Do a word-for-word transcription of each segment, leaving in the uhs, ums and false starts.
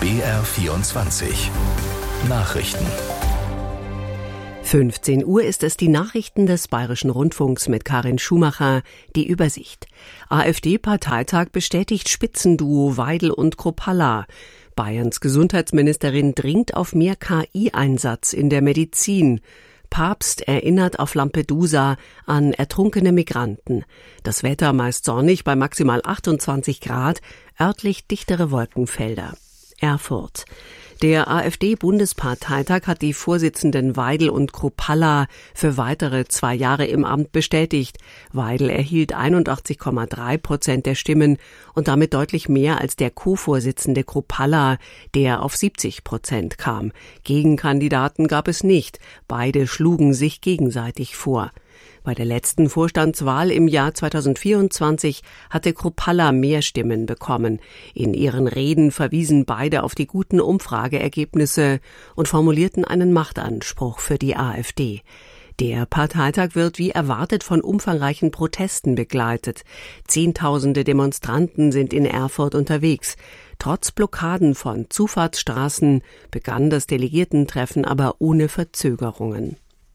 B R vierundzwanzig Nachrichten. fünfzehn Uhr ist es, die Nachrichten des Bayerischen Rundfunks mit Karin Schumacher, die Übersicht. AfD-Parteitag bestätigt Spitzenduo Weidel und Kropalla. Bayerns Gesundheitsministerin dringt auf mehr K I-Einsatz in der Medizin. Papst erinnert auf Lampedusa an ertrunkene Migranten. Das Wetter meist sonnig bei maximal achtundzwanzig Grad, örtlich dichtere Wolkenfelder. Erfurt. Der AfD-Bundesparteitag hat die Vorsitzenden Weidel und Kropalla für weitere zwei Jahre im Amt bestätigt. Weidel erhielt einundachtzig Komma drei Prozent der Stimmen und damit deutlich mehr als der Co-Vorsitzende Kropalla, der auf siebzig Prozent kam. Gegenkandidaten gab es nicht. Beide schlugen sich gegenseitig vor. Bei der letzten Vorstandswahl im Jahr zweitausendvierundzwanzig hatte Kropalla mehr Stimmen bekommen. In ihren Reden verwiesen beide auf die guten Umfrageergebnisse und formulierten einen Machtanspruch für die AfD. Der Parteitag wird wie erwartet von umfangreichen Protesten begleitet. Zehntausende Demonstranten sind in Erfurt unterwegs. Trotz Blockaden von Zufahrtsstraßen begann das Delegiertentreffen aber ohne Verzögerungen.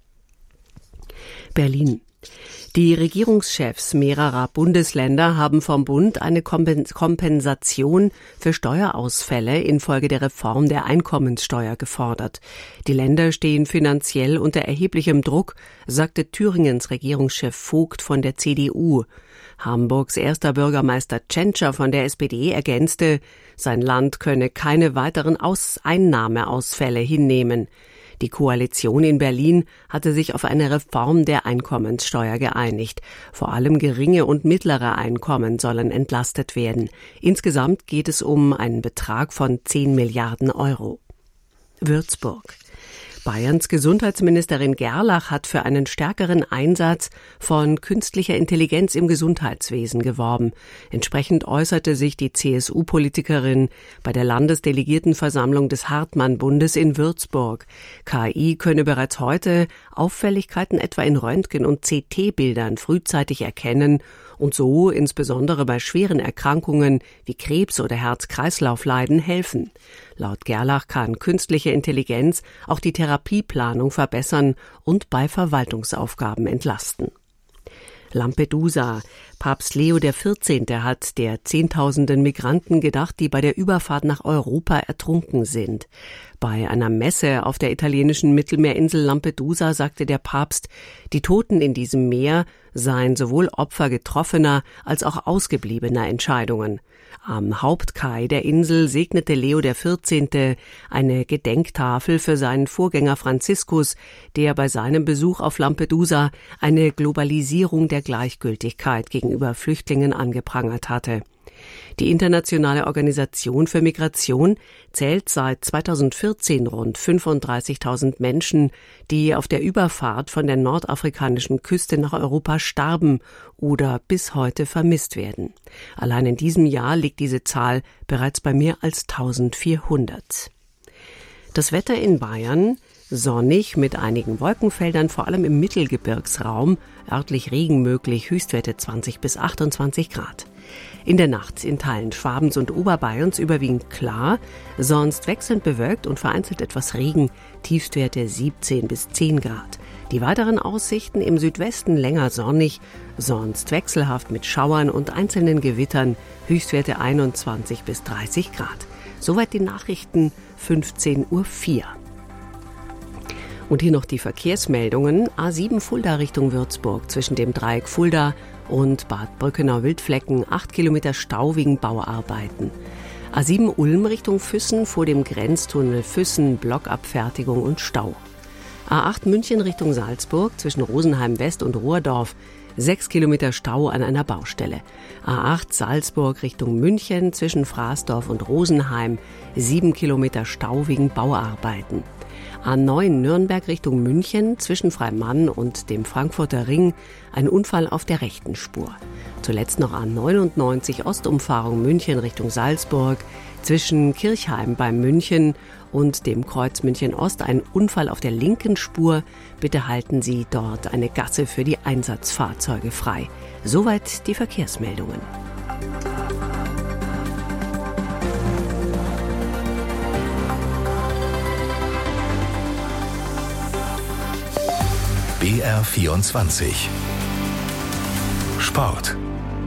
Berlin. Die Regierungschefs mehrerer Bundesländer haben vom Bund eine Kompensation für Steuerausfälle infolge der Reform der Einkommenssteuer gefordert. Die Länder stehen finanziell unter erheblichem Druck, sagte Thüringens Regierungschef Vogt von der C D U. Hamburgs erster Bürgermeister Tschentscher von der S P D ergänzte, sein Land könne keine weiteren Aus- Einnahmeausfälle hinnehmen. Die Koalition in Berlin hatte sich auf eine Reform der Einkommenssteuer geeinigt. Vor allem geringe und mittlere Einkommen sollen entlastet werden. Insgesamt geht es um einen Betrag von zehn Milliarden Euro. Würzburg. Bayerns Gesundheitsministerin Gerlach hat für einen stärkeren Einsatz von künstlicher Intelligenz im Gesundheitswesen geworben. Entsprechend äußerte sich die C S U-Politikerin bei der Landesdelegiertenversammlung des Hartmann-Bundes in Würzburg. K I könne bereits heute Auffälligkeiten etwa in Röntgen- und C T-Bildern frühzeitig erkennen und so insbesondere bei schweren Erkrankungen wie Krebs oder Herz-Kreislauf-Leiden helfen. Laut Gerlach kann künstliche Intelligenz auch die Therapieplanung verbessern und bei Verwaltungsaufgaben entlasten. Lampedusa. Papst Leo der Vierzehnte hat der Zehntausenden Migranten gedacht, die bei der Überfahrt nach Europa ertrunken sind. Bei einer Messe auf der italienischen Mittelmeerinsel Lampedusa sagte der Papst, die Toten in diesem Meer seien sowohl Opfer getroffener als auch ausgebliebener Entscheidungen. Am Hauptkai der Insel segnete Leo der Vierzehnte eine Gedenktafel für seinen Vorgänger Franziskus, der bei seinem Besuch auf Lampedusa eine Globalisierung der Gleichgültigkeit gegenüber Flüchtlingen angeprangert hatte. Die Internationale Organisation für Migration zählt seit zweitausendvierzehn rund fünfunddreißigtausend Menschen, die auf der Überfahrt von der nordafrikanischen Küste nach Europa starben oder bis heute vermisst werden. Allein in diesem Jahr liegt diese Zahl bereits bei mehr als eintausendvierhundert. Das Wetter in Bayern: sonnig mit einigen Wolkenfeldern, vor allem im Mittelgebirgsraum, örtlich Regen möglich, Höchstwerte zwanzig bis achtundzwanzig Grad. In der Nacht in Teilen Schwabens und Oberbayerns überwiegend klar, sonst wechselnd bewölkt und vereinzelt etwas Regen, Tiefstwerte siebzehn bis zehn Grad. Die weiteren Aussichten: im Südwesten länger sonnig, sonst wechselhaft mit Schauern und einzelnen Gewittern, Höchstwerte einundzwanzig bis dreißig Grad. Soweit die Nachrichten, fünfzehn Uhr vier. Und hier noch die Verkehrsmeldungen. A sieben Fulda Richtung Würzburg zwischen dem Dreieck Fulda und Bad Brückenau-Wildflecken, acht Kilometer Stau wegen Bauarbeiten. A sieben Ulm Richtung Füssen vor dem Grenztunnel Füssen, Blockabfertigung und Stau. A acht München Richtung Salzburg zwischen Rosenheim West und Rohrdorf, sechs Kilometer Stau an einer Baustelle. A acht Salzburg Richtung München zwischen Fraßdorf und Rosenheim, sieben Kilometer Stau wegen Bauarbeiten. A neun Nürnberg Richtung München zwischen Freimann und dem Frankfurter Ring, ein Unfall auf der rechten Spur. Zuletzt noch A neunundneunzig Ostumfahrung München Richtung Salzburg zwischen Kirchheim bei München und dem Kreuz München Ost, ein Unfall auf der linken Spur. Bitte halten Sie dort eine Gasse für die Einsatzfahrzeuge frei. Soweit die Verkehrsmeldungen. B R vierundzwanzig Sport.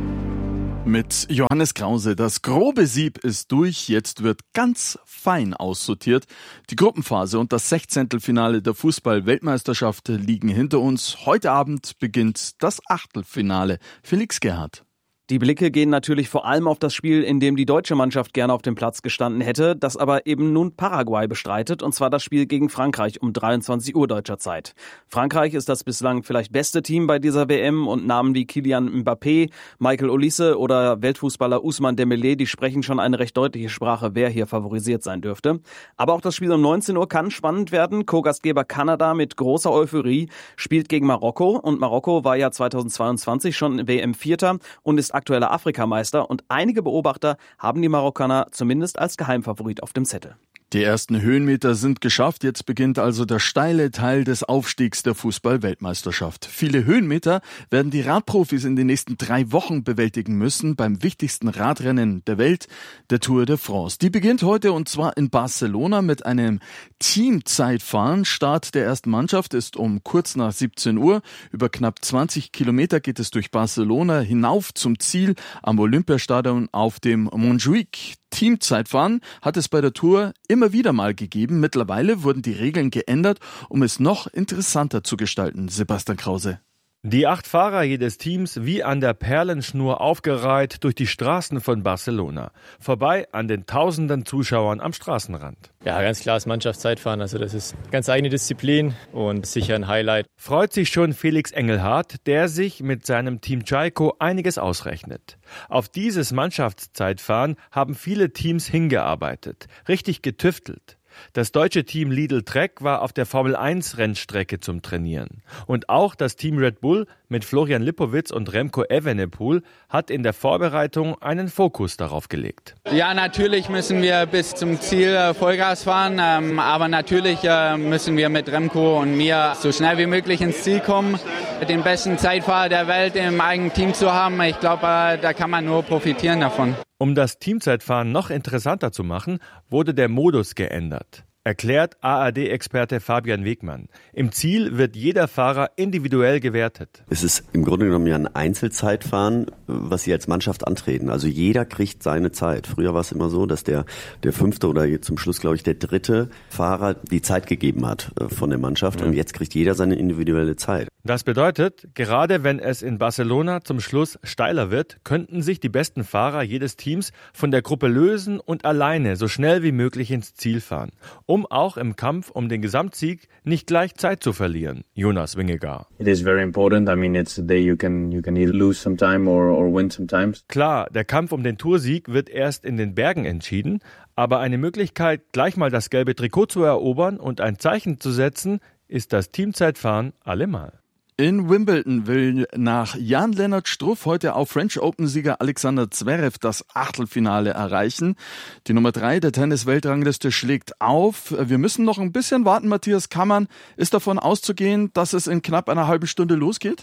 Mit Johannes Krause. Das grobe Sieb ist durch. Jetzt wird ganz fein aussortiert. Die Gruppenphase und das Sechzehntelfinale der Fußball-Weltmeisterschaft liegen hinter uns. Heute Abend beginnt das Achtelfinale. Felix Gerhardt. Die Blicke gehen natürlich vor allem auf das Spiel, in dem die deutsche Mannschaft gerne auf dem Platz gestanden hätte, das aber eben nun Paraguay bestreitet, und zwar das Spiel gegen Frankreich um dreiundzwanzig Uhr deutscher Zeit. Frankreich ist das bislang vielleicht beste Team bei dieser W M und Namen wie Kylian Mbappé, Michael Olise oder Weltfußballer Ousmane Dembélé, die sprechen schon eine recht deutliche Sprache, wer hier favorisiert sein dürfte. Aber auch das Spiel um neunzehn Uhr kann spannend werden. Co-Gastgeber Kanada mit großer Euphorie spielt gegen Marokko, und Marokko war ja zweitausendzweiundzwanzig schon W M-Vierter und ist aktueller Afrikameister, und einige Beobachter haben die Marokkaner zumindest als Geheimfavorit auf dem Zettel. Die ersten Höhenmeter sind geschafft. Jetzt beginnt also der steile Teil des Aufstiegs der Fußball-Weltmeisterschaft. Viele Höhenmeter werden die Radprofis in den nächsten drei Wochen bewältigen müssen beim wichtigsten Radrennen der Welt, der Tour de France. Die beginnt heute, und zwar in Barcelona, mit einem Teamzeitfahren. Start der ersten Mannschaft ist um kurz nach siebzehn Uhr. Über knapp zwanzig Kilometer geht es durch Barcelona hinauf zum Ziel am Olympiastadion auf dem Montjuic. Teamzeitfahren hat es bei der Tour immer wieder mal gegeben. Mittlerweile wurden die Regeln geändert, um es noch interessanter zu gestalten. Sebastian Krause. Die acht Fahrer jedes Teams wie an der Perlenschnur aufgereiht durch die Straßen von Barcelona. Vorbei an den tausenden Zuschauern am Straßenrand. Ja, ganz klar das Mannschaftszeitfahren. Also das ist eine ganz eigene Disziplin und sicher ein Highlight. Freut sich schon Felix Engelhardt, der sich mit seinem Team Jayco einiges ausrechnet. Auf dieses Mannschaftszeitfahren haben viele Teams hingearbeitet, richtig getüftelt. Das deutsche Team Lidl Trek war auf der Formel eins Rennstrecke zum Trainieren. Und auch das Team Red Bull mit Florian Lipowitz und Remco Evenepoel hat in der Vorbereitung einen Fokus darauf gelegt. Ja, natürlich müssen wir bis zum Ziel Vollgas fahren, ähm, aber natürlich äh, müssen wir mit Remco und mir so schnell wie möglich ins Ziel kommen. Den besten Zeitfahrer der Welt im eigenen Team zu haben, ich glaube, äh, da kann man nur profitieren davon. Um das Teamzeitfahren noch interessanter zu machen, wurde der Modus geändert. Erklärt A R D-Experte Fabian Wegmann. Im Ziel wird jeder Fahrer individuell gewertet. Es ist im Grunde genommen ja ein Einzelzeitfahren, was sie als Mannschaft antreten. Also jeder kriegt seine Zeit. Früher war es immer so, dass der, der fünfte oder jetzt zum Schluss, glaube ich, der dritte Fahrer die Zeit gegeben hat von der Mannschaft. Und jetzt kriegt jeder seine individuelle Zeit. Das bedeutet, gerade wenn es in Barcelona zum Schluss steiler wird, könnten sich die besten Fahrer jedes Teams von der Gruppe lösen und alleine so schnell wie möglich ins Ziel fahren, um auch im Kampf um den Gesamtsieg nicht gleich Zeit zu verlieren. Jonas Wingegar. It is very important. I mean, it's a day you can you can either lose some time or or win sometimes. Klar, der Kampf um den Toursieg wird erst in den Bergen entschieden, aber eine Möglichkeit, gleich mal das gelbe Trikot zu erobern und ein Zeichen zu setzen, ist das Teamzeitfahren allemal. In Wimbledon will nach Jan-Lennart Struff heute auch French Open-Sieger Alexander Zverev das Achtelfinale erreichen. Die Nummer drei der Tennis-Weltrangliste schlägt auf. Wir müssen noch ein bisschen warten, Matthias Kammann. Ist davon auszugehen, dass es in knapp einer halben Stunde losgeht?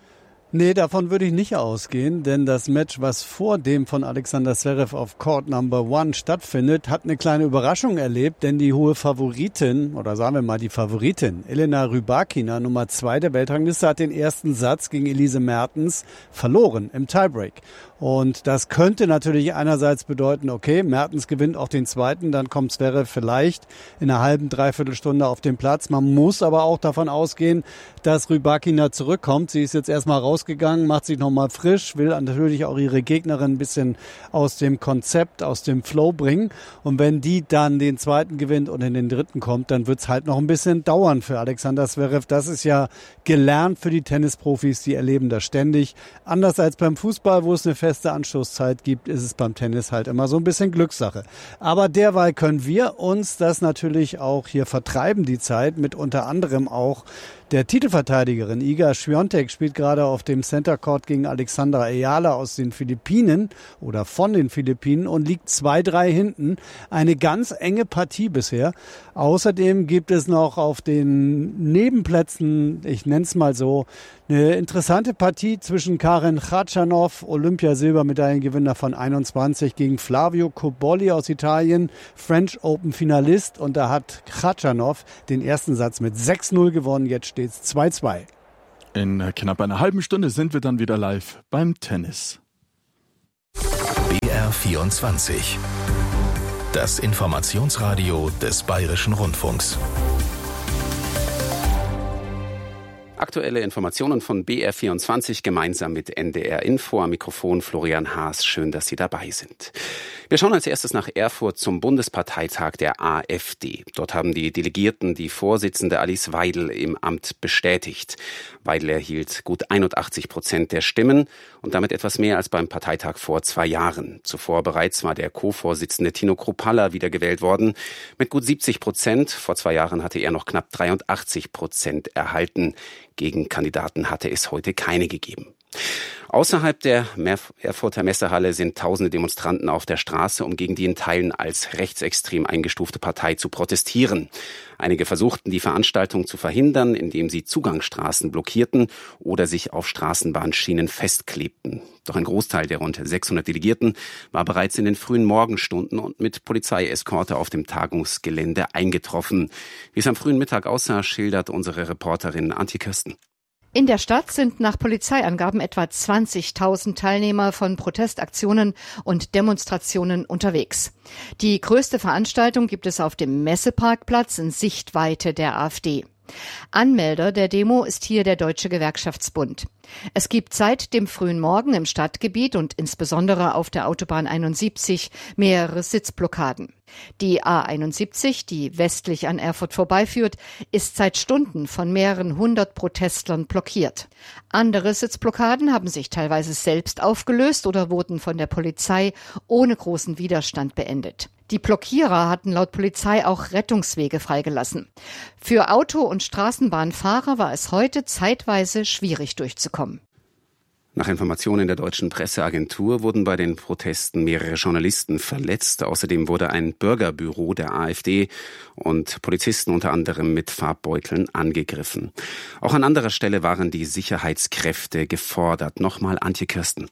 Nee, davon würde ich nicht ausgehen, denn das Match, was vor dem von Alexander Zverev auf Court Number One stattfindet, hat eine kleine Überraschung erlebt, denn die hohe Favoritin, oder sagen wir mal die Favoritin, Elena Rybakina, Nummer zwei der Weltrangliste, hat den ersten Satz gegen Elise Mertens verloren im Tiebreak. Und das könnte natürlich einerseits bedeuten, okay, Mertens gewinnt auch den zweiten, dann kommt Zverev vielleicht in einer halben, dreiviertel Stunde auf den Platz. Man muss aber auch davon ausgehen, dass Rybakina zurückkommt. Sie ist jetzt erstmal rausgegangen, macht sich nochmal frisch, will natürlich auch ihre Gegnerin ein bisschen aus dem Konzept, aus dem Flow bringen. Und wenn die dann den zweiten gewinnt und in den dritten kommt, dann wird es halt noch ein bisschen dauern für Alexander Zverev. Das ist ja gelernt für die Tennisprofis, die erleben das ständig. Anders als beim Fußball, wo es eine feste Anstoßzeit gibt, ist es beim Tennis halt immer so ein bisschen Glückssache. Aber derweil können wir uns das natürlich auch hier vertreiben, die Zeit, mit unter anderem auch der Titelverteidigerin Iga Swiatek spielt gerade auf dem Center Court gegen Alexandra Ayala aus den Philippinen oder von den Philippinen und liegt zwei drei hinten. Eine ganz enge Partie bisher. Außerdem gibt es noch auf den Nebenplätzen, ich nenne es mal so, eine interessante Partie zwischen Karen Khachanov, Olympiasilbermedaillengewinner von einundzwanzig, gegen Flavio Cobolli aus Italien, French Open Finalist. Und da hat Khachanov den ersten Satz mit sechs null gewonnen. Jetzt steht es zwei zwei. In knapp einer halben Stunde sind wir dann wieder live beim Tennis. B R vierundzwanzig. Das Informationsradio des Bayerischen Rundfunks. Aktuelle Informationen von B R vierundzwanzig gemeinsam mit N D R Info. Am Mikrofon Florian Haas. Schön, dass Sie dabei sind. Wir schauen als erstes nach Erfurt zum Bundesparteitag der AfD. Dort haben die Delegierten die Vorsitzende Alice Weidel im Amt bestätigt. Weidel erhielt gut einundachtzig Prozent der Stimmen und damit etwas mehr als beim Parteitag vor zwei Jahren. Zuvor bereits war der Co-Vorsitzende Tino Kruppalla wiedergewählt worden mit gut siebzig Prozent. Vor zwei Jahren hatte er noch knapp dreiundachtzig Prozent erhalten. Gegenkandidaten hatte es heute keine gegeben. Außerhalb der Erfurter Messehalle sind tausende Demonstranten auf der Straße, um gegen die in Teilen als rechtsextrem eingestufte Partei zu protestieren. Einige versuchten, die Veranstaltung zu verhindern, indem sie Zugangsstraßen blockierten oder sich auf Straßenbahnschienen festklebten. Doch ein Großteil der rund sechshundert Delegierten war bereits in den frühen Morgenstunden und mit Polizeieskorte auf dem Tagungsgelände eingetroffen. Wie es am frühen Mittag aussah, schildert unsere Reporterin Antje Kirsten. In der Stadt sind nach Polizeiangaben etwa zwanzigtausend Teilnehmer von Protestaktionen und Demonstrationen unterwegs. Die größte Veranstaltung gibt es auf dem Messeparkplatz in Sichtweite der AfD. Anmelder der Demo ist hier der Deutsche Gewerkschaftsbund. Es gibt seit dem frühen Morgen im Stadtgebiet und insbesondere auf der Autobahn einundsiebzig mehrere Sitzblockaden. Die A einundsiebzig, die westlich an Erfurt vorbeiführt, ist seit Stunden von mehreren hundert Protestlern blockiert. Andere Sitzblockaden haben sich teilweise selbst aufgelöst oder wurden von der Polizei ohne großen Widerstand beendet. Die Blockierer hatten laut Polizei auch Rettungswege freigelassen. Für Auto- und Straßenbahnfahrer war es heute zeitweise schwierig durchzukommen. Nach Informationen der deutschen Presseagentur wurden bei den Protesten mehrere Journalisten verletzt. Außerdem wurde ein Bürgerbüro der AfD und Polizisten unter anderem mit Farbbeuteln angegriffen. Auch an anderer Stelle waren die Sicherheitskräfte gefordert. Nochmal Antje Kirsten.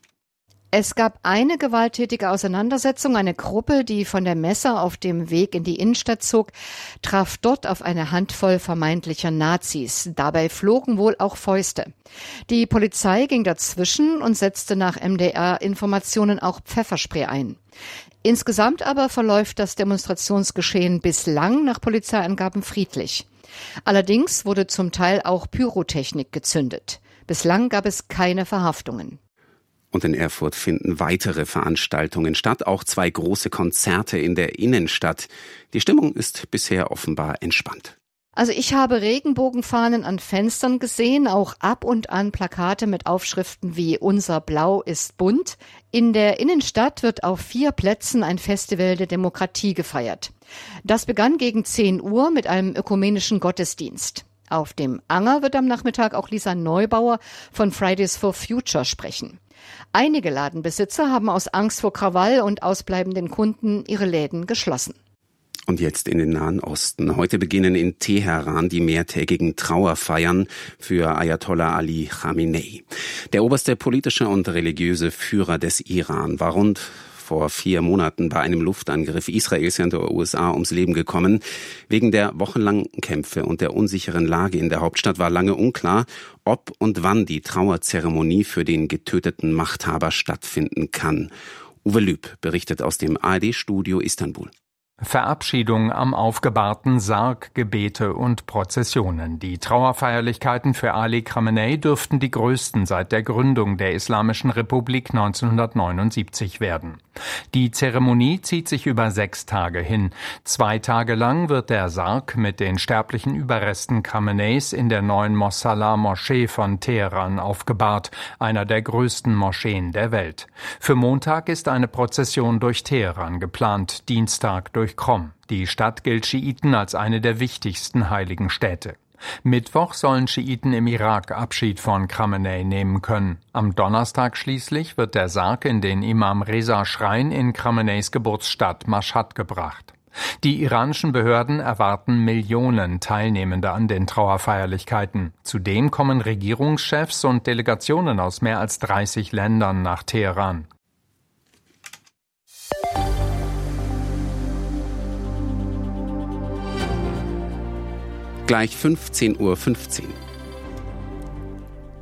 Es gab eine gewalttätige Auseinandersetzung. Eine Gruppe, die von der Messe auf dem Weg in die Innenstadt zog, traf dort auf eine Handvoll vermeintlicher Nazis. Dabei flogen wohl auch Fäuste. Die Polizei ging dazwischen und setzte nach M D R-Informationen auch Pfefferspray ein. Insgesamt aber verläuft das Demonstrationsgeschehen bislang nach Polizeiangaben friedlich. Allerdings wurde zum Teil auch Pyrotechnik gezündet. Bislang gab es keine Verhaftungen. Und in Erfurt finden weitere Veranstaltungen statt, auch zwei große Konzerte in der Innenstadt. Die Stimmung ist bisher offenbar entspannt. Also ich habe Regenbogenfahnen an Fenstern gesehen, auch ab und an Plakate mit Aufschriften wie "Unser Blau ist bunt". In der Innenstadt wird auf vier Plätzen ein Festival der Demokratie gefeiert. Das begann gegen zehn Uhr mit einem ökumenischen Gottesdienst. Auf dem Anger wird am Nachmittag auch Lisa Neubauer von Fridays for Future sprechen. Einige Ladenbesitzer haben aus Angst vor Krawall und ausbleibenden Kunden ihre Läden geschlossen. Und jetzt in den Nahen Osten. Heute beginnen in Teheran die mehrtägigen Trauerfeiern für Ayatollah Ali Khamenei. Der oberste politische und religiöse Führer des Iran war rund vor vier Monaten bei einem Luftangriff Israels und der U S A ums Leben gekommen. Wegen der wochenlangen Kämpfe und der unsicheren Lage in der Hauptstadt war lange unklar, ob und wann die Trauerzeremonie für den getöteten Machthaber stattfinden kann. Uwe Lüb berichtet aus dem A R D-Studio Istanbul. Verabschiedung am aufgebahrten Sarg, Gebete und Prozessionen. Die Trauerfeierlichkeiten für Ali Khamenei dürften die größten seit der Gründung der Islamischen Republik neunzehnhundertneunundsiebzig werden. Die Zeremonie zieht sich über sechs Tage hin. Zwei Tage lang wird der Sarg mit den sterblichen Überresten Khameneis in der neuen Mossallah-Moschee von Teheran aufgebahrt, einer der größten Moscheen der Welt. Für Montag ist eine Prozession durch Teheran geplant, Dienstag durch Qom. Die Stadt gilt Schiiten als eine der wichtigsten heiligen Städte. Mittwoch sollen Schiiten im Irak Abschied von Khamenei nehmen können. Am Donnerstag schließlich wird der Sarg in den Imam Reza Schrein in Khameneis Geburtsstadt Mashhad gebracht. Die iranischen Behörden erwarten Millionen Teilnehmende an den Trauerfeierlichkeiten. Zudem kommen Regierungschefs und Delegationen aus mehr als dreißig Ländern nach Teheran. Gleich fünfzehn Uhr fünfzehn.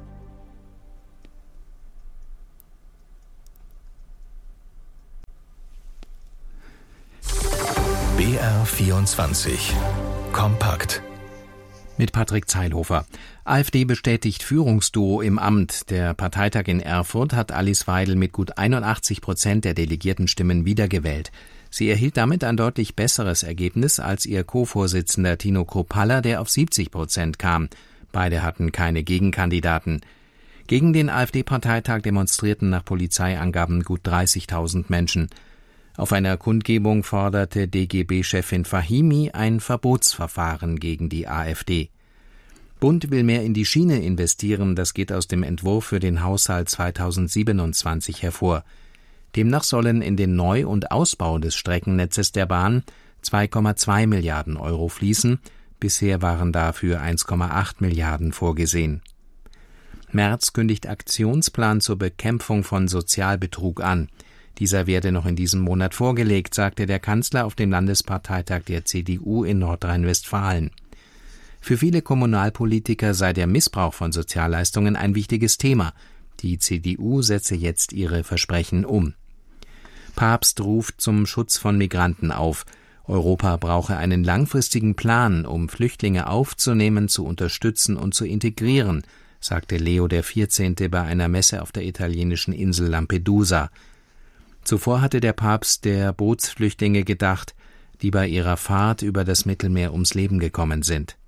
R vierundzwanzig. Kompakt. Mit Patrick Zeilhofer. AfD bestätigt Führungsduo im Amt. Der Parteitag in Erfurt hat Alice Weidel mit gut einundachtzig Prozent der Delegiertenstimmen wiedergewählt. Sie erhielt damit ein deutlich besseres Ergebnis als ihr Co-Vorsitzender Tino Kruppalla, der auf siebzig Prozent kam. Beide hatten keine Gegenkandidaten. Gegen den AfD-Parteitag demonstrierten nach Polizeiangaben gut dreißigtausend Menschen. Auf einer Kundgebung forderte D G B-Chefin Fahimi ein Verbotsverfahren gegen die AfD. Bund will mehr in die Schiene investieren, das geht aus dem Entwurf für den Haushalt zweitausendsiebenundzwanzig hervor. Demnach sollen in den Neu- und Ausbau des Streckennetzes der Bahn zwei Komma zwei Milliarden Euro fließen, bisher waren dafür eins Komma acht Milliarden vorgesehen. Merz kündigt Aktionsplan zur Bekämpfung von Sozialbetrug an. Dieser werde noch in diesem Monat vorgelegt, sagte der Kanzler auf dem Landesparteitag der C D U in Nordrhein-Westfalen. Für viele Kommunalpolitiker sei der Missbrauch von Sozialleistungen ein wichtiges Thema. Die C D U setze jetzt ihre Versprechen um. Papst ruft zum Schutz von Migranten auf. Europa brauche einen langfristigen Plan, um Flüchtlinge aufzunehmen, zu unterstützen und zu integrieren, sagte Leo der vierzehnte bei einer Messe auf der italienischen Insel Lampedusa. Zuvor hatte der Papst der Bootsflüchtlinge gedacht, die bei ihrer Fahrt über das Mittelmeer ums Leben gekommen sind.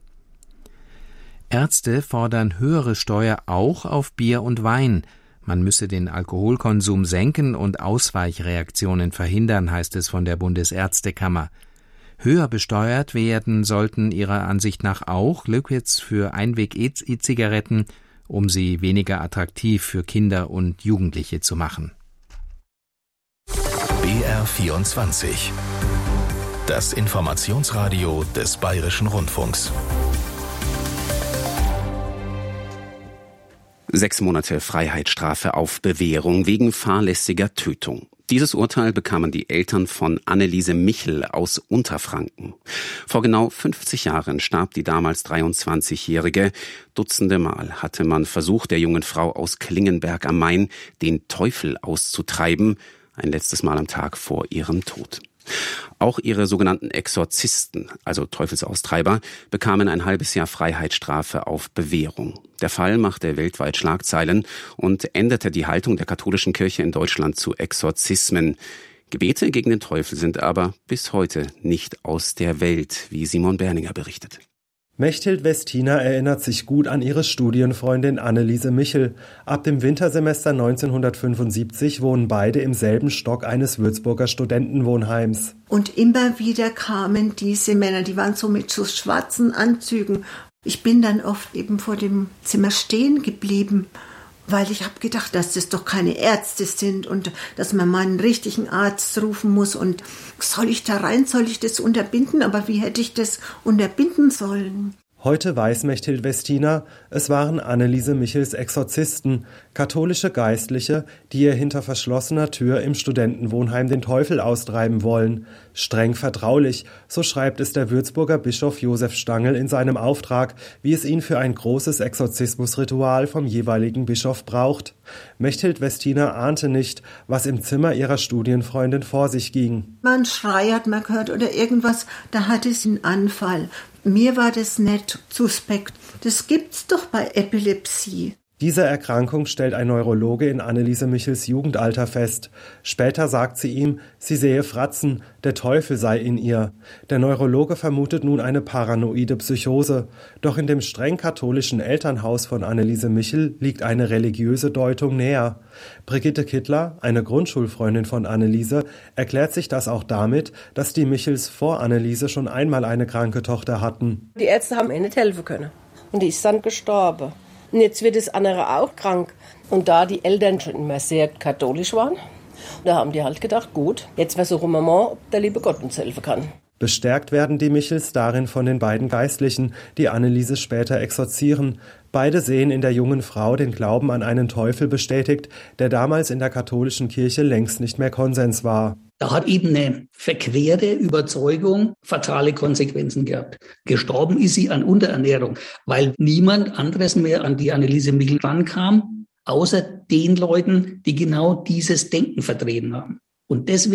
Ärzte fordern höhere Steuer auch auf Bier und Wein. Man müsse den Alkoholkonsum senken und Ausweichreaktionen verhindern, heißt es von der Bundesärztekammer. Höher besteuert werden sollten ihrer Ansicht nach auch Liquids für Einweg-E-Zigaretten, um sie weniger attraktiv für Kinder und Jugendliche zu machen. B R vierundzwanzig. Das Informationsradio des Bayerischen Rundfunks. Sechs Monate Freiheitsstrafe auf Bewährung wegen fahrlässiger Tötung. Dieses Urteil bekamen die Eltern von Anneliese Michel aus Unterfranken. Vor genau fünfzig Jahren starb die damals dreiundzwanzigjährige. Dutzende Mal hatte man versucht, der jungen Frau aus Klingenberg am Main den Teufel auszutreiben. Ein letztes Mal am Tag vor ihrem Tod. Auch ihre sogenannten Exorzisten, also Teufelsaustreiber, bekamen ein halbes Jahr Freiheitsstrafe auf Bewährung. Der Fall machte weltweit Schlagzeilen und änderte die Haltung der katholischen Kirche in Deutschland zu Exorzismen. Gebete gegen den Teufel sind aber bis heute nicht aus der Welt, wie Simon Berninger berichtet. Mechthild Westina erinnert sich gut an ihre Studienfreundin Anneliese Michel. Ab dem Wintersemester neunzehnhundertfünfundsiebzig wohnen beide im selben Stock eines Würzburger Studentenwohnheims. Und immer wieder kamen diese Männer, die waren so mit so schwarzen Anzügen. Ich bin dann oft eben vor dem Zimmer stehen geblieben, weil ich habe gedacht, dass das doch keine Ärzte sind und dass man mal einen richtigen Arzt rufen muss. Und soll ich da rein, soll ich das unterbinden? Aber wie hätte ich das unterbinden sollen? Heute weiß Mechthild Westina, es waren Anneliese Michels Exorzisten, katholische Geistliche, die ihr hinter verschlossener Tür im Studentenwohnheim den Teufel austreiben wollen. Streng vertraulich, so schreibt es der Würzburger Bischof Josef Stangl in seinem Auftrag, wie es ihn für ein großes Exorzismusritual vom jeweiligen Bischof braucht. Mechthild Westina ahnte nicht, was im Zimmer ihrer Studienfreundin vor sich ging. Man Schrei hat man gehört oder irgendwas, da hatte sie einen Anfall. Mir war das nicht suspekt. Das gibt's doch bei Epilepsie. Diese Erkrankung stellt ein Neurologe in Anneliese Michels Jugendalter fest. Später sagt sie ihm, sie sehe Fratzen, der Teufel sei in ihr. Der Neurologe vermutet nun eine paranoide Psychose. Doch in dem streng katholischen Elternhaus von Anneliese Michel liegt eine religiöse Deutung näher. Brigitte Kittler, eine Grundschulfreundin von Anneliese, erklärt sich das auch damit, dass die Michels vor Anneliese schon einmal eine kranke Tochter hatten. Die Ärzte haben ihr nicht helfen können. Und die ist dann gestorben. Und jetzt wird das andere auch krank. Und da die Eltern schon immer sehr katholisch waren, da haben die halt gedacht, gut, jetzt versuchen wir mal, ob der liebe Gott uns helfen kann. Bestärkt werden die Michels darin von den beiden Geistlichen, die Anneliese später exorzieren. Beide sehen in der jungen Frau den Glauben an einen Teufel bestätigt, der damals in der katholischen Kirche längst nicht mehr Konsens war. Da hat eben eine verquere Überzeugung fatale Konsequenzen gehabt. Gestorben ist sie an Unterernährung, weil niemand anderes mehr an die Anneliese Michel rankam, außer den Leuten, die genau dieses Denken vertreten haben. Und deswegen